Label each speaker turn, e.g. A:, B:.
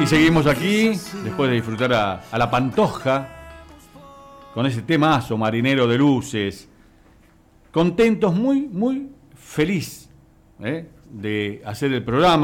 A: Y seguimos aquí, después de disfrutar a La Pantoja, con ese temazo, Marinero de Luces. Contentos, muy, muy feliz de hacer el programa.